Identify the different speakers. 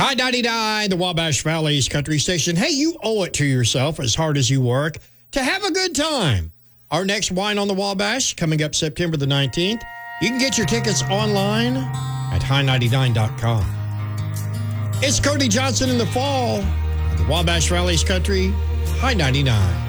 Speaker 1: High 99, the Wabash Valley's country station. Hey, you owe it to yourself, as hard as you work, to have a good time. Our next Wine on the Wabash coming up September the 19th. You can get your tickets online at high99.com. It's Cody Johnson in the fall. The Wabash Valley's country, High 99.